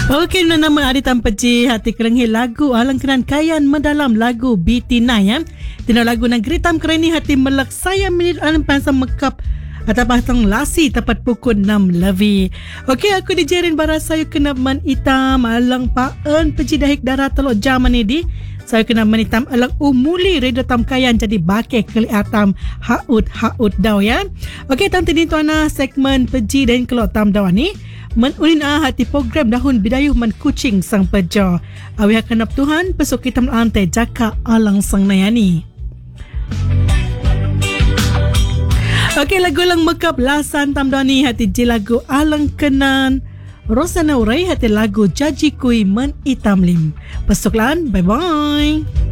Okey, nama Adi Tampaji hati kerenghi lagu alang kenan kayan mendalam lagu BT9 ya. Tino lagu nang geritam kereni hati melak saya minit alam pansam mekap atau pasang lasi tepat pukul 6 lebih. Okey, aku di Jerin Barat saya kena man itam alang paen peji dahik darah telok jaman ni di. Saya kena menitam alang umuli radio tam kayan jadi bakeh keli atam haut daw ya. Okey, tanti ni tuana segmen peji dan kelok tam daw ni. Menunin hati program dahun bidayuh man kucing sang pejo. Awi hakanap Tuhan pesuk kita melantai jaka alang sang nayani. Okey, lagu lang mekap lasan tam dani hati je lagu alang kenan. Rosana Urai hati lagu Jaji Kui Men Itam Lim. Pesuklan, bye bye.